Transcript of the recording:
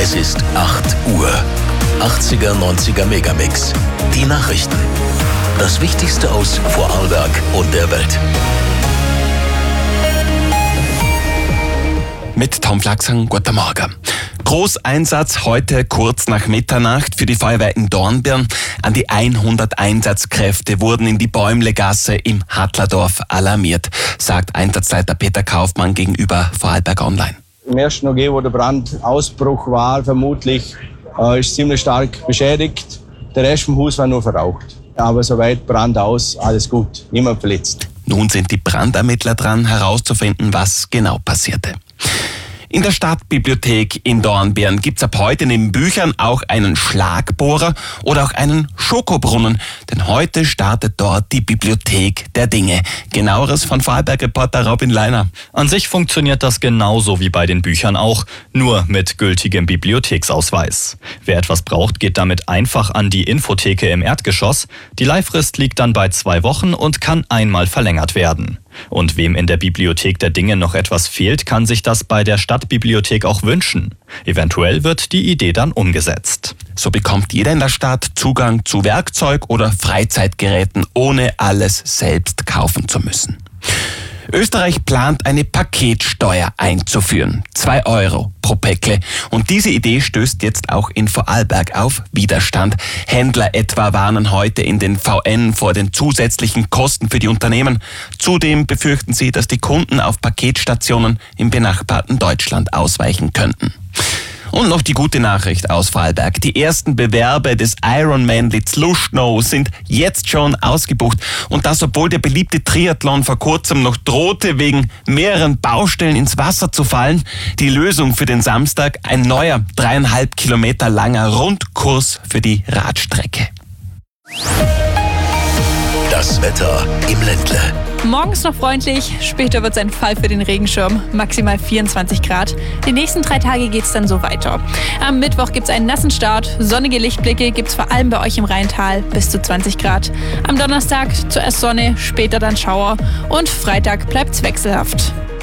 Es ist 8 Uhr. 80er, 90er Megamix. Die Nachrichten. Das Wichtigste aus Vorarlberg und der Welt. Mit Tom Flachsang, guten Morgen. Großeinsatz heute kurz nach Mitternacht für die Feuerwehr in Dornbirn. An die 100 Einsatzkräfte wurden in die Bäumlegasse im Hadlerdorf alarmiert, sagt Einsatzleiter Peter Kaufmann gegenüber Vorarlberg Online. Im ersten OG, wo der Brandausbruch war, vermutlich ist ziemlich stark beschädigt. Der Rest vom Haus war nur verraucht. Aber soweit Brand aus, alles gut, niemand verletzt. Nun sind die Brandermittler dran, herauszufinden, was genau passierte. In der Stadtbibliothek in Dornbirn gibt's ab heute neben Büchern auch einen Schlagbohrer oder auch einen Schokobrunnen. Denn heute startet dort die Bibliothek der Dinge. Genaueres von Vorarlberg-Reporter Robin Leiner. An sich funktioniert das genauso wie bei den Büchern auch, nur mit gültigem Bibliotheksausweis. Wer etwas braucht, geht damit einfach an die Infotheke im Erdgeschoss. Die Leihfrist liegt dann bei 2 Wochen und kann einmal verlängert werden. Und wem in der Bibliothek der Dinge noch etwas fehlt, kann sich das bei der Stadtbibliothek auch wünschen. Eventuell wird die Idee dann umgesetzt. So bekommt jeder in der Stadt Zugang zu Werkzeug oder Freizeitgeräten, ohne alles selbst kaufen zu müssen. Österreich plant eine Paketsteuer einzuführen. 2 Euro pro Päckle. Und diese Idee stößt jetzt auch in Vorarlberg auf Widerstand. Händler etwa warnen heute in den VN vor den zusätzlichen Kosten für die Unternehmen. Zudem befürchten sie, dass die Kunden auf Paketstationen im benachbarten Deutschland ausweichen könnten. Und noch die gute Nachricht aus Vorarlberg. Die ersten Bewerber des Ironman Luzluschnow sind jetzt schon ausgebucht. Und das, obwohl der beliebte Triathlon vor kurzem noch drohte, wegen mehreren Baustellen ins Wasser zu fallen. Die Lösung für den Samstag: ein neuer 3,5 Kilometer langer Rundkurs für die Radstrecke. Das Wetter im Ländle. Morgens noch freundlich, später wird es ein Fall für den Regenschirm, maximal 24 Grad. Die nächsten 3 Tage geht es dann so weiter. Am Mittwoch gibt es einen nassen Start, sonnige Lichtblicke gibt es vor allem bei euch im Rheintal bis zu 20 Grad. Am Donnerstag zuerst Sonne, später dann Schauer und Freitag bleibt es wechselhaft.